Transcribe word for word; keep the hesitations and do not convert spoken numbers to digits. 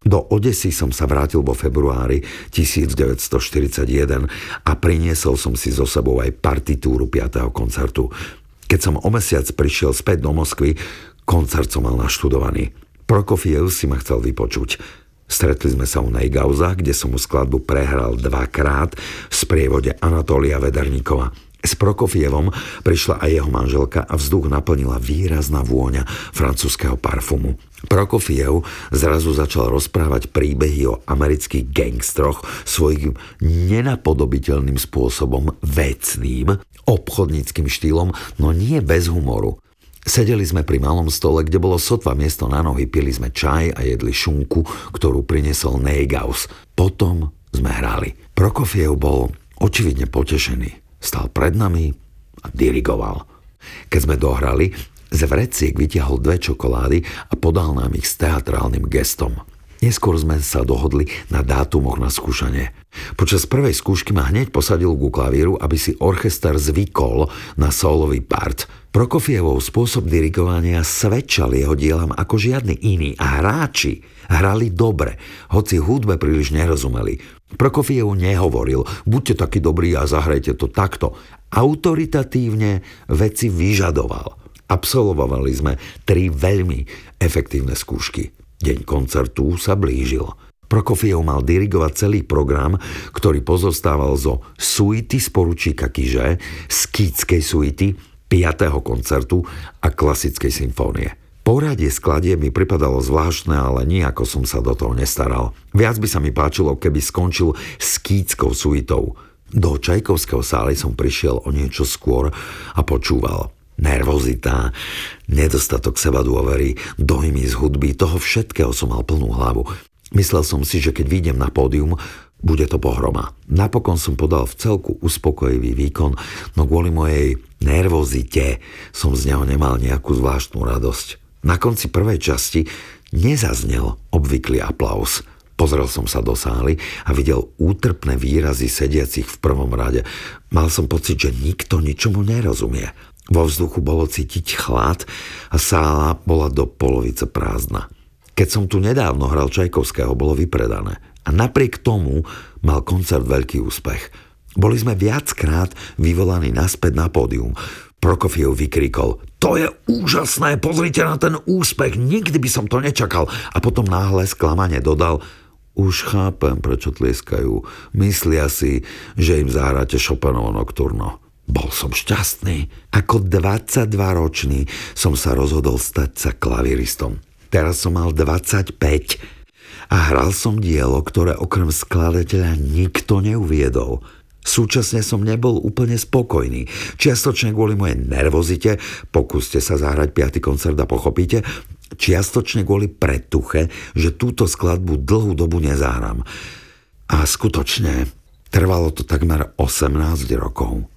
Do Odesy som sa vrátil vo februári devätnásťstoštyridsaťjeden a priniesol som si so sebou aj partitúru piateho koncertu. Keď som o mesiac prišiel späť do Moskvy, koncert som mal naštudovaný. Prokofiev si ma chcel vypočuť. Stretli sme sa u Neigauza, kde som mu skladbu prehral dvakrát v sprievode Anatolia Vederníkova. S Prokofievom prišla aj jeho manželka a vzduch naplnila výrazná vôňa francúzskeho parfumu. Prokofiev zrazu začal rozprávať príbehy o amerických gangstroch svojím nenapodobiteľným spôsobom, vecným, obchodníckym štýlom, no nie bez humoru. Sedeli sme pri malom stole, kde bolo sotva miesto na nohy, pili sme čaj a jedli šunku, ktorú priniesol Neigaus. Potom sme hrali. Prokofiev bol očividne potešený. Stal pred nami a dirigoval. Keď sme dohrali, z vreciek vytiahol dve čokolády a podal nám ich s teatrálnym gestom. Neskôr sme sa dohodli na dátumoch na skúšanie. Počas prvej skúšky ma hneď posadil ku klavíru, aby si orchester zvykol na sólový part. Prokofievov spôsob dirigovania svedčal jeho dielam ako žiadny iný a hráči hrali dobre, hoci hudbe príliš nerozumeli. Prokofiev nehovoril, buďte takí dobrí a zahrajte to takto. Autoritatívne veci vyžadoval. Absolvovali sme tri veľmi efektívne skúšky. Deň koncertu sa blížil. Prokofiev mal dirigovať celý program, ktorý pozostával zo suity z poručíka Kiže, skýtskej suity, piateho koncertu a klasickej symfónie. Poradie skladie mi pripadalo zvláštne, ale nijako som sa do toho nestaral. Viac by sa mi páčilo, keby skončil skýtskou suitou. Do Čajkovského sály som prišiel o niečo skôr a počúval. Nervozita, nedostatok sebadôvery, dojmy z hudby, toho všetkého som mal plnú hlavu. Myslel som si, že keď vyjdem na pódium, bude to pohroma. Napokon som podal v celku uspokojivý výkon, no kvôli mojej nervozite som z neho nemal nejakú zvláštnu radosť. Na konci prvej časti nezaznel obvyklý aplauz. Pozrel som sa do sály a videl útrpné výrazy sediacich v prvom rade. Mal som pocit, že nikto ničomu nerozumie. Vo vzduchu bolo cítiť chlad a sála bola do polovice prázdna. Keď som tu nedávno hral Čajkovského, bolo vypredané. A napriek tomu mal koncert veľký úspech. Boli sme viackrát vyvolaní naspäť na pódium. Prokofiev vykrikol, to je úžasné, pozrite na ten úspech, nikdy by som to nečakal. A potom náhle sklamane dodal, už chápem, prečo tlieskajú. Myslia si, že im zahráte Chopinovo nocturno. Bol som šťastný. Ako dvadsaťdvaročný som sa rozhodol stať sa klavíristom. Teraz som mal dvadsaťpäť a hral som dielo, ktoré okrem skladateľa nikto neuviedol. Súčasne som nebol úplne spokojný. Čiastočne kvôli mojej nervozite, pokúste sa zahrať piaty koncert a pochopíte, čiastočne kvôli pretuche, že túto skladbu dlhú dobu nezahrám. A skutočne trvalo to takmer osemnásť rokov.